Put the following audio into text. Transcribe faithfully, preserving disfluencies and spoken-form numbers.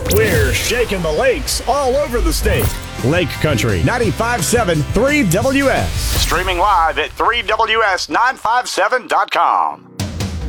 We're shaking the lakes all over the state. Lake Country ninety-five point seven three W S. Streaming live at three W S nine five seven dot com.